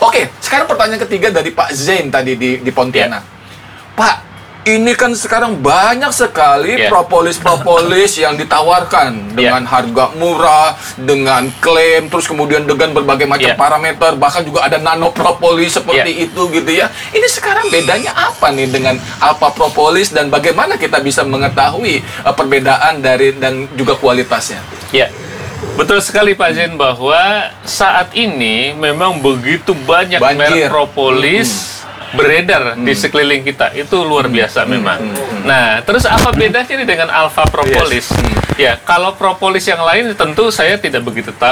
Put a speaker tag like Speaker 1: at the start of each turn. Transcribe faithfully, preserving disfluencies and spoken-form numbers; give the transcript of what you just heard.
Speaker 1: Oke, sekarang pertanyaan ketiga dari Pak Zain tadi di, di Pontianak. Pak, ini kan sekarang banyak sekali
Speaker 2: Yeah.
Speaker 1: propolis-propolis yang ditawarkan dengan harga murah, dengan klaim, terus kemudian dengan berbagai macam
Speaker 2: Yeah.
Speaker 1: parameter, bahkan juga ada nano propolis seperti
Speaker 2: Yeah.
Speaker 1: itu gitu ya. Ini sekarang bedanya apa nih dengan alpha propolis dan bagaimana kita bisa mengetahui uh, perbedaan dari dan juga kualitasnya?
Speaker 2: Ya, betul sekali Pak Zain bahwa saat ini memang begitu banyak
Speaker 1: Banjir.
Speaker 2: merek propolis beredar di sekeliling kita. Itu luar biasa memang. Nah, terus apa bedanya nih dengan alpha propolis?
Speaker 1: Yes.
Speaker 2: Ya, kalau propolis yang lain tentu saya tidak begitu tahu.